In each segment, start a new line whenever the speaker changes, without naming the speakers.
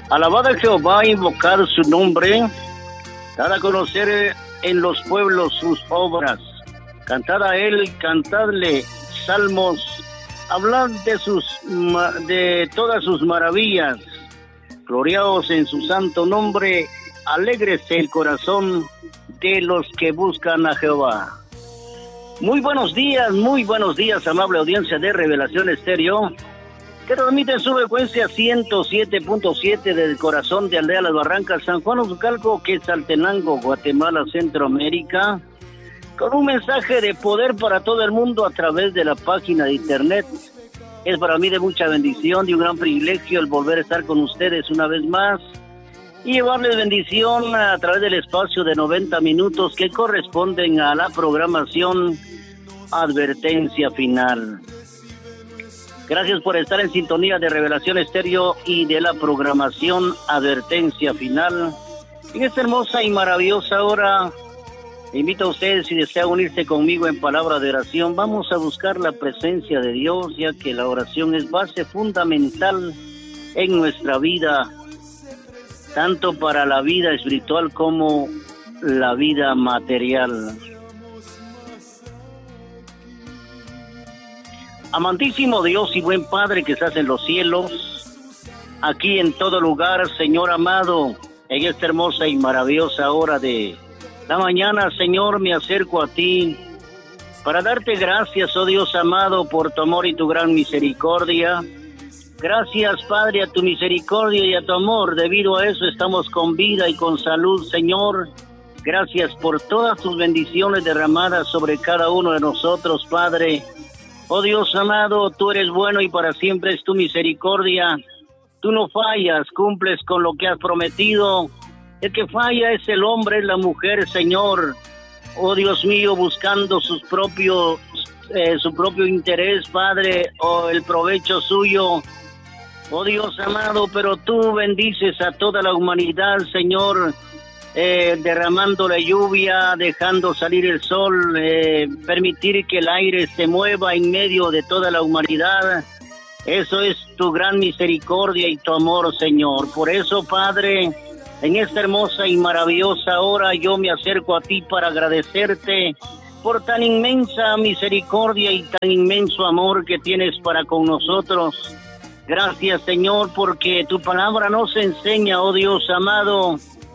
Alabad a Jehová, invocad su nombre, dad a conocer en los pueblos sus obras. Cantad a él, cantadle salmos, hablad de todas sus maravillas. Gloriaos en su santo nombre, alégrese el corazón de los que buscan a Jehová. Muy buenos días, amable audiencia de Revelación Estéreo, que transmite su frecuencia 107.7 del corazón de Aldea Las Barrancas, San Juan Ozucalco, Quetzaltenango, Guatemala, Centroamérica, con un mensaje de poder para todo el mundo a través de la página de internet. Es para mí de mucha bendición y un gran privilegio el volver a estar con ustedes una vez más y llevarles bendición a través del espacio de 90 minutos que corresponden a la programación Advertencia Final. Gracias por estar en sintonía de Revelación Estéreo y de la programación Advertencia Final. En esta hermosa y maravillosa hora, invito a ustedes, si desean unirse conmigo en palabra de oración, vamos a buscar la presencia de Dios, ya que la oración es base fundamental en nuestra vida, tanto para la vida espiritual como la vida material. Amantísimo Dios y buen Padre que estás en los cielos, aquí en todo lugar, Señor amado, en esta hermosa y maravillosa hora de la mañana, Señor, me acerco a ti para darte gracias, oh Dios amado, por tu amor y tu gran misericordia. Gracias, Padre, a tu misericordia y a tu amor. Debido a eso estamos con vida y con salud, Señor. Gracias por todas tus bendiciones derramadas sobre cada uno de nosotros, Padre. Oh Dios amado, tú eres bueno y para siempre es tu misericordia. Tú no fallas, cumples con lo que has prometido. El que falla es el hombre, es la mujer, Señor. Oh Dios mío, buscando su propio interés, Padre, o el provecho suyo. Oh Dios amado, pero tú bendices a toda la humanidad, Señor, derramando la lluvia, dejando salir el sol, permitir que el aire se mueva en medio de toda la humanidad. Eso es tu gran misericordia y tu amor, Señor. Por eso, Padre, en esta hermosa y maravillosa hora yo me acerco a ti para agradecerte por tan inmensa misericordia y tan inmenso amor que tienes para con nosotros. Gracias, Señor, porque tu palabra nos enseña, oh Dios amado,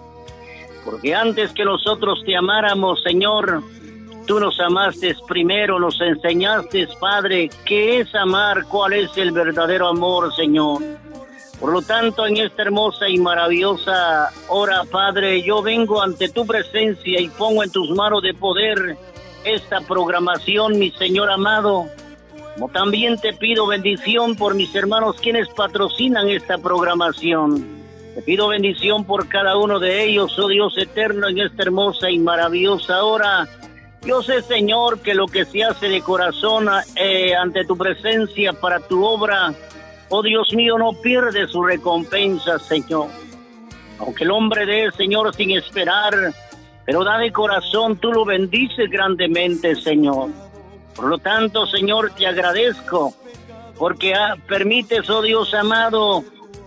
porque antes que nosotros te amáramos, Señor, tú nos amaste primero, nos enseñaste, Padre, qué es amar, cuál es el verdadero amor, Señor. Por lo tanto, en esta hermosa y maravillosa hora, Padre, yo vengo ante tu presencia y pongo en tus manos de poder esta programación, mi Señor amado. Como también te pido bendición por mis hermanos quienes patrocinan esta programación. Te pido bendición por cada uno de ellos, oh Dios eterno, en esta hermosa y maravillosa hora. Yo sé, Señor, que lo que se hace de corazón ante tu presencia para tu obra, oh Dios mío, no pierde su recompensa, Señor. Aunque el hombre dé, Señor, sin esperar, pero da de corazón, tú lo bendices grandemente, Señor. Por lo tanto, Señor, te agradezco, porque permites, oh Dios amado,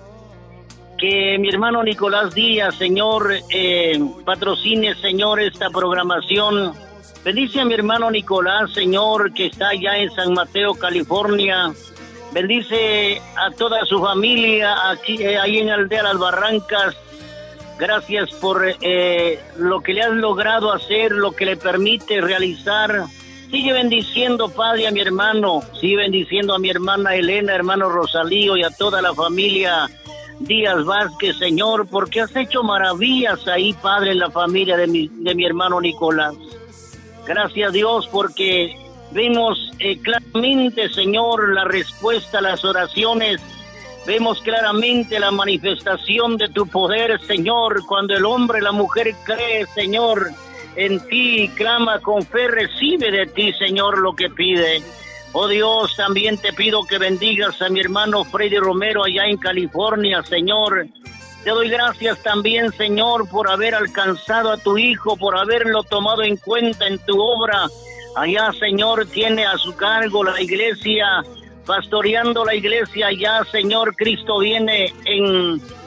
que mi hermano Nicolás Díaz, Señor, patrocine, Señor, esta programación. Bendice a mi hermano Nicolás, Señor, que está allá en San Mateo, California. Bendice a toda su familia aquí, ahí en Aldea Las Barrancas. Gracias por lo que le has logrado hacer, lo que le permite realizar. Sigue bendiciendo, Padre, a mi hermano. Sigue bendiciendo a mi hermana Elena, hermano Rosalío y a toda la familia Díaz Vázquez, Señor, porque has hecho maravillas ahí, Padre, en la familia de mi hermano Nicolás. Gracias, Dios, porque vemos claramente, Señor, la respuesta a las oraciones. Vemos claramente la manifestación de tu poder, Señor, cuando el hombre, la mujer cree, Señor, en ti, clama con fe, recibe de ti, Señor, lo que pide. Oh Dios, también te pido que bendigas a mi hermano Freddy Romero allá en California, Señor. Te doy gracias también, Señor, por haber alcanzado a tu hijo, por haberlo tomado en cuenta en tu obra. Allá, Señor, tiene a su cargo la iglesia, pastoreando la iglesia allá, Señor. Cristo viene en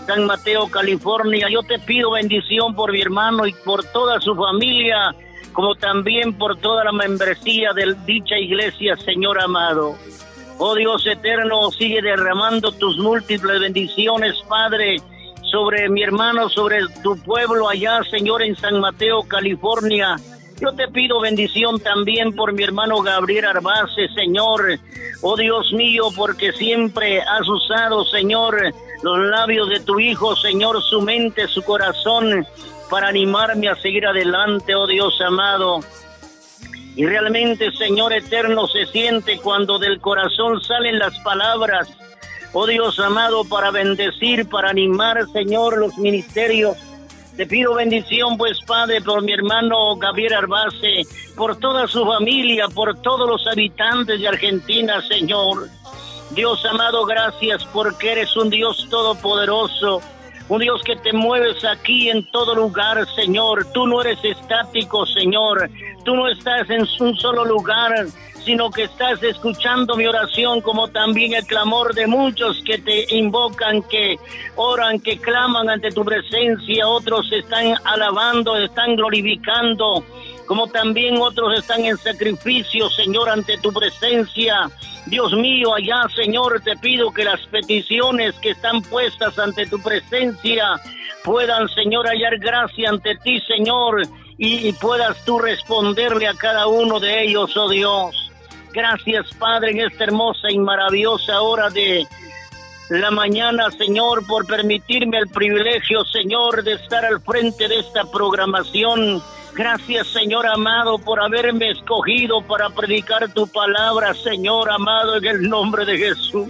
San Mateo, California. Yo te pido bendición por mi hermano y por toda su familia, como también por toda la membresía de dicha iglesia, Señor amado. Oh Dios eterno, sigue derramando tus múltiples bendiciones, Padre, sobre mi hermano, sobre tu pueblo allá, Señor, en San Mateo, California. Yo te pido bendición también por mi hermano Gabriel Arbace, Señor. Oh Dios mío, porque siempre has usado, Señor, los labios de tu Hijo, Señor, su mente, su corazón, para animarme a seguir adelante, oh Dios amado. Y realmente, Señor eterno, se siente cuando del corazón salen las palabras, oh Dios amado, para bendecir, para animar, Señor, los ministerios. Te pido bendición, pues, Padre, por mi hermano Gabriel Arbace, por toda su familia, por todos los habitantes de Argentina, Señor. Dios amado, gracias porque eres un Dios todopoderoso, un Dios que te mueves aquí en todo lugar, Señor. Tú no eres estático, Señor. Tú no estás en un solo lugar, sino que estás escuchando mi oración, como también el clamor de muchos que te invocan, que oran, que claman ante tu presencia. Otros están alabando, están glorificando, como también otros están en sacrificio, Señor, ante tu presencia. Dios mío, allá, Señor, te pido que las peticiones que están puestas ante tu presencia puedan, Señor, hallar gracia ante ti, Señor, y puedas tú responderle a cada uno de ellos, oh Dios. Gracias, Padre, en esta hermosa y maravillosa hora de la mañana, Señor, por permitirme el privilegio, Señor, de estar al frente de esta programación. Gracias, Señor amado, por haberme escogido para predicar tu palabra, Señor amado, en el nombre de Jesús.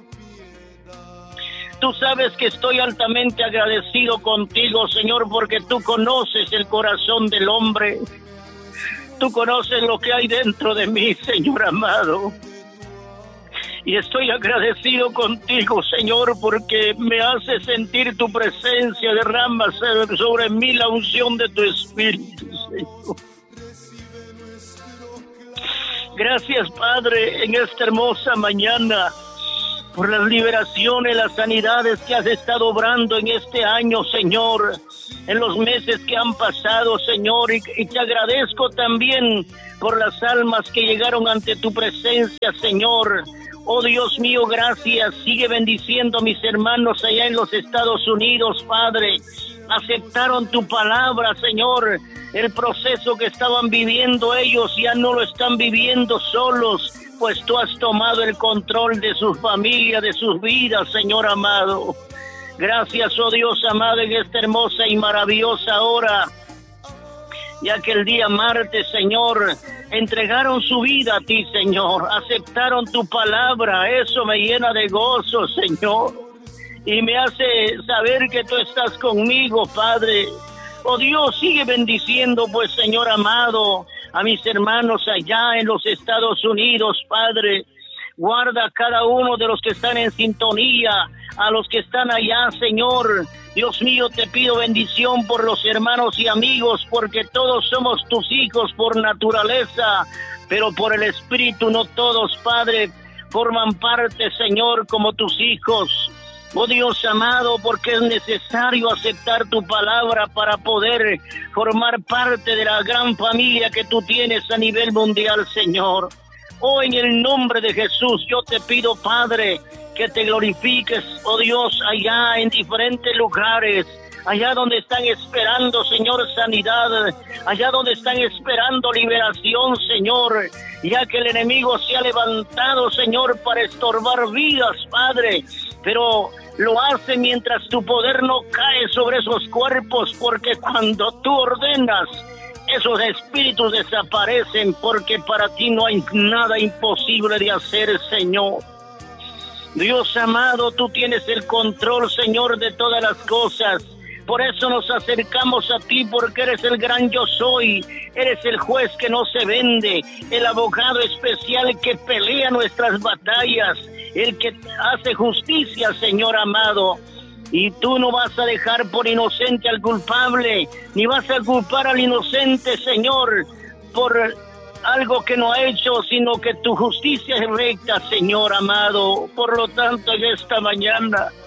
Tú sabes que estoy altamente agradecido contigo, Señor, porque tú conoces el corazón del hombre. Tú conoces lo que hay dentro de mí, Señor amado. Y estoy agradecido contigo, Señor, porque me hace sentir tu presencia, derrama sobre mí la unción de tu Espíritu, Señor. Gracias, Padre, en esta hermosa mañana, por las liberaciones, las sanidades que has estado obrando en este año, Señor, en los meses que han pasado, Señor, y te agradezco también por las almas que llegaron ante tu presencia, Señor. Oh Dios mío, gracias. Sigue bendiciendo a mis hermanos allá en los Estados Unidos, Padre. Aceptaron tu palabra, Señor. El proceso que estaban viviendo ellos ya no lo están viviendo solos, pues tú has tomado el control de sus familias, de sus vidas, Señor amado. Gracias, oh Dios amado, en esta hermosa y maravillosa hora, ya que el día martes, Señor, entregaron su vida a ti, Señor, aceptaron tu palabra. Eso me llena de gozo, Señor, y me hace saber que tú estás conmigo, Padre. Oh Dios, sigue bendiciendo, pues, Señor amado, a mis hermanos allá en los Estados Unidos, Padre. Guarda a cada uno de los que están en sintonía, a los que están allá, Señor. Dios mío, te pido bendición por los hermanos y amigos, porque todos somos tus hijos por naturaleza, pero por el Espíritu no todos, Padre, forman parte, Señor, como tus hijos. Oh Dios amado, porque es necesario aceptar tu palabra para poder formar parte de la gran familia que tú tienes a nivel mundial, Señor. Oh, en el nombre de Jesús, yo te pido, Padre, que te glorifiques, oh Dios, allá en diferentes lugares, allá donde están esperando, Señor, sanidad, allá donde están esperando liberación, Señor, ya que el enemigo se ha levantado, Señor, para estorbar vidas, Padre, pero lo hace mientras tu poder no cae sobre esos cuerpos, porque cuando tú ordenas, esos espíritus desaparecen, porque para ti no hay nada imposible de hacer, Señor. Dios amado, tú tienes el control, Señor, de todas las cosas. Por eso nos acercamos a ti, porque eres el gran yo soy. Eres el juez que no se vende, el abogado especial que pelea nuestras batallas, el que hace justicia, Señor amado. Y tú no vas a dejar por inocente al culpable, ni vas a culpar al inocente, Señor, por algo que no ha hecho, sino que tu justicia es recta, Señor amado. Por lo tanto, en esta mañana,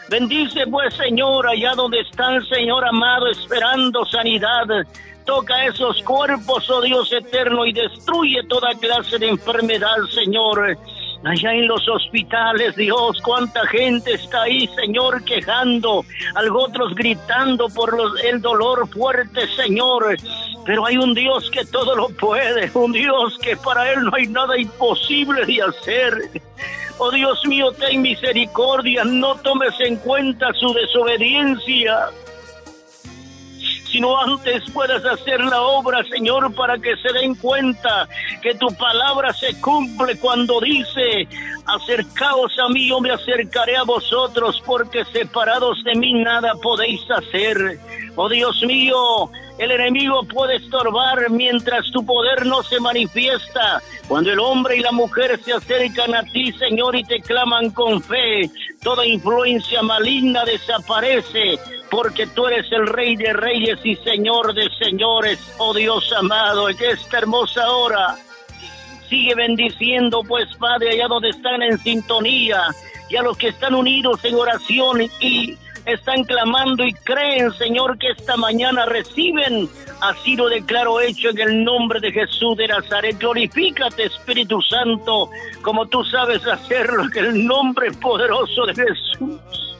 Bendice pues, Señor, allá donde están, Señor amado, esperando sanidad. Toca esos cuerpos, oh Dios eterno, y destruye toda clase de enfermedad, Señor. Allá en los hospitales, Dios, cuánta gente está ahí, Señor, quejando, otros gritando por el dolor fuerte, Señor. Pero hay un Dios que todo lo puede, un Dios que para Él no hay nada imposible de hacer. Oh Dios mío, ten misericordia, no tomes en cuenta su desobediencia, sino antes puedas hacer la obra, Señor, para que se den cuenta que tu palabra se cumple cuando dice: acercaos a mí, yo me acercaré a vosotros, porque separados de mí nada podéis hacer. Oh Dios mío, el enemigo puede estorbar mientras tu poder no se manifiesta. Cuando el hombre y la mujer se acercan a ti, Señor, y te claman con fe, toda influencia maligna desaparece, porque tú eres el Rey de Reyes y Señor de Señores. Oh Dios amado, en esta hermosa hora, sigue bendiciendo, pues, Padre, allá donde están en sintonía, y a los que están unidos en oración y están clamando y creen, Señor, que esta mañana reciben. Así lo declaro hecho en el nombre de Jesús de Nazaret. Glorifícate, Espíritu Santo, como tú sabes hacerlo, en el nombre poderoso de Jesús.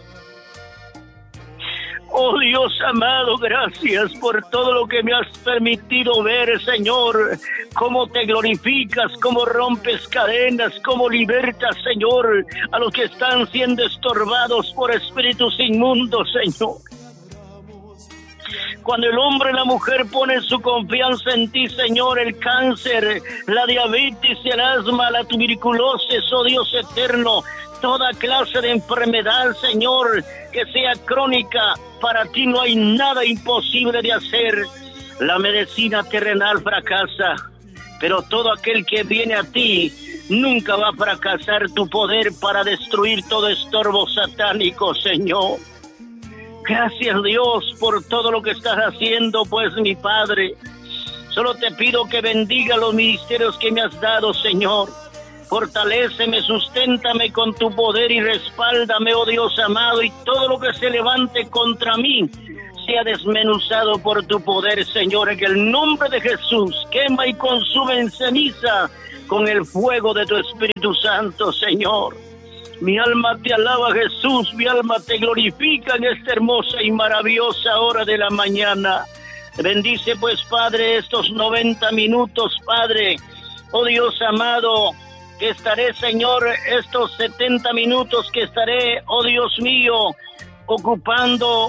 Oh Dios amado, gracias por todo lo que me has permitido ver, Señor. Cómo te glorificas, cómo rompes cadenas, cómo libertas, Señor, a los que están siendo estorbados por espíritus inmundos, Señor. Cuando el hombre y la mujer ponen su confianza en ti, Señor, el cáncer, la diabetes, el asma, la tuberculosis, oh Dios eterno, toda clase de enfermedad, Señor, que sea crónica, para ti no hay nada imposible de hacer. La medicina terrenal fracasa, pero todo aquel que viene a ti nunca va a fracasar tu poder para destruir todo estorbo satánico, Señor. Gracias, Dios, por todo lo que estás haciendo, pues, mi Padre. Solo te pido que bendiga los ministerios que me has dado, Señor. Fortaléceme, susténtame con tu poder y respáldame, oh Dios amado, y todo lo que se levante contra mí sea desmenuzado por tu poder, Señor, en el nombre de Jesús. Quema y consume en ceniza con el fuego de tu Espíritu Santo, Señor. Mi alma te alaba, Jesús, mi alma te glorifica en esta hermosa y maravillosa hora de la mañana. Bendice, pues, Padre, estos 90 minutos, Padre. Oh Dios amado, que estaré, Señor, estos 70 minutos que estaré, oh Dios mío, ocupando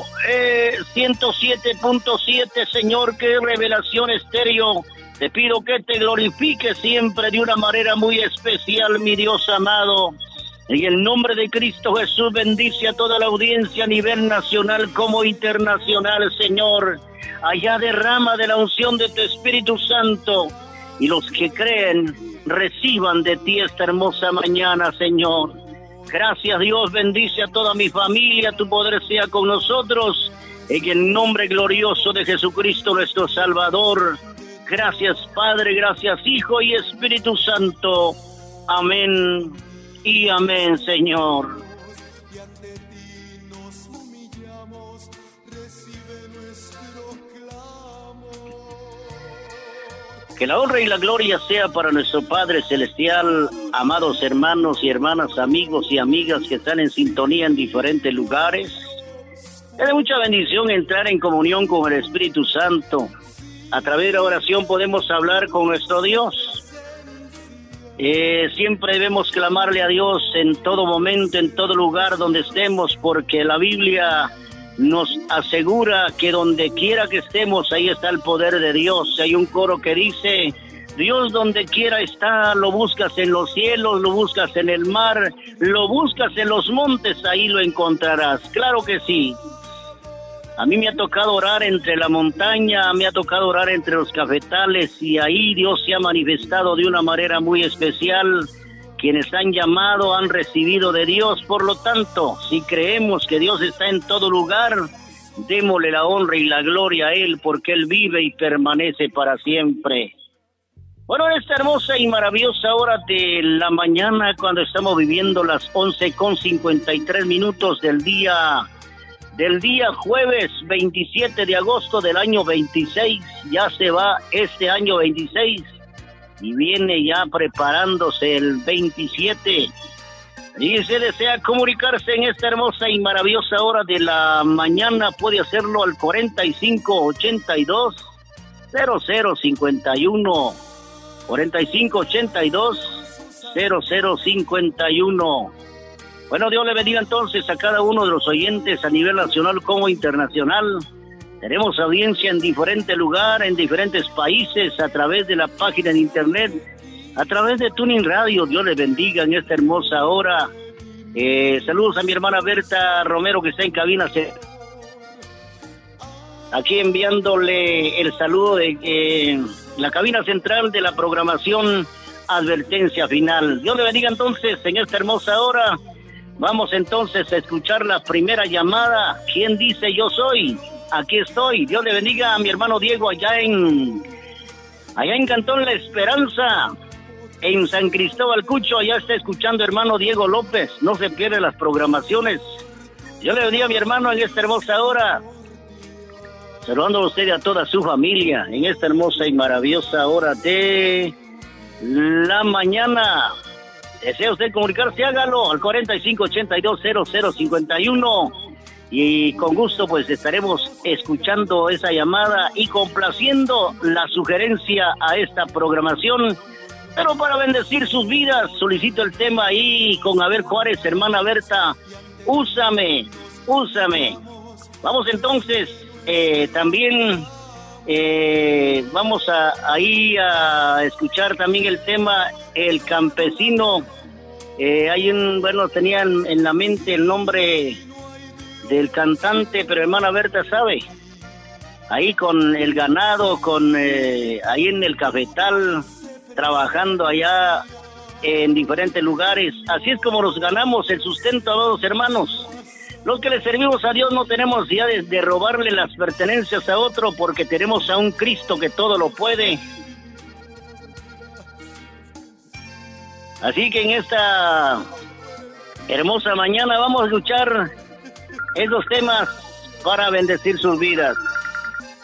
107.7, Señor, que es Revelación Estéreo. Te pido que te glorifique siempre de una manera muy especial, mi Dios amado. En el nombre de Cristo Jesús, bendice a toda la audiencia a nivel nacional como internacional, Señor. Allá derrama de la unción de tu Espíritu Santo, y los que creen reciban de ti esta hermosa mañana, Señor. Gracias, Dios, bendice a toda mi familia, tu poder sea con nosotros, en el nombre glorioso de Jesucristo nuestro Salvador. Gracias, Padre, gracias, Hijo y Espíritu Santo. Amén y amén, Señor. Que la honra y la gloria sea para nuestro Padre Celestial, amados hermanos y hermanas, amigos y amigas que están en sintonía en diferentes lugares. Es de mucha bendición entrar en comunión con el Espíritu Santo. A través de la oración podemos hablar con nuestro Dios. Siempre debemos clamarle a Dios en todo momento, en todo lugar donde estemos, porque la Biblia nos asegura que donde quiera que estemos, ahí está el poder de Dios. Hay un coro que dice: Dios donde quiera está, lo buscas en los cielos, lo buscas en el mar, lo buscas en los montes, ahí lo encontrarás. Claro que sí. A mí me ha tocado orar entre la montaña, me ha tocado orar entre los cafetales, y ahí Dios se ha manifestado de una manera muy especial. Quienes han llamado han recibido de Dios. Por lo tanto, si creemos que Dios está en todo lugar, démosle la honra y la gloria a Él, porque Él vive y permanece para siempre. Bueno, en esta hermosa y maravillosa hora de la mañana, cuando estamos viviendo las 11:53 del día jueves 27 de agosto del año 26, ya se va este año 26 y viene ya preparándose el 27. Y si desea comunicarse en esta hermosa y maravillosa hora de la mañana, puede hacerlo al 4582-0051. 4582-0051. Bueno, Dios le bendiga entonces a cada uno de los oyentes a nivel nacional como internacional. Tenemos audiencia en diferentes lugares, en diferentes países, a través de la página de internet, a través de Tuning Radio. Dios le bendiga en esta hermosa hora. Saludos a mi hermana Berta Romero, que está en cabina. Aquí enviándole el saludo de la cabina central de la programación Advertencia Final. Dios le bendiga entonces en esta hermosa hora. Vamos entonces a escuchar la primera llamada. ¿Quién dice yo soy? Aquí estoy. Dios le bendiga a mi hermano Diego allá en Cantón La Esperanza, en San Cristóbal Cucho. Allá está escuchando hermano Diego López. No se pierde las programaciones. Dios le bendiga a mi hermano en esta hermosa hora. Saludando a usted y a toda su familia en esta hermosa y maravillosa hora de la mañana. ¿Desea usted comunicarse? Hágalo al 4582-0051 y con gusto pues estaremos escuchando esa llamada y complaciendo la sugerencia a esta programación. Pero para bendecir sus vidas, solicito el tema ahí con Abel Juárez, hermana Berta, úsame. Vamos entonces, también vamos a escuchar también el tema El Campesino. Tenía en la mente el nombre del cantante, pero hermana Berta sabe, ahí con el ganado, ahí en el cafetal, trabajando allá en diferentes lugares. Así es como nos ganamos el sustento, amados hermanos. Los que le servimos a Dios no tenemos ya de robarle las pertenencias a otro, porque tenemos a un Cristo que todo lo puede. Así que en esta hermosa mañana vamos a escuchar esos temas para bendecir sus vidas.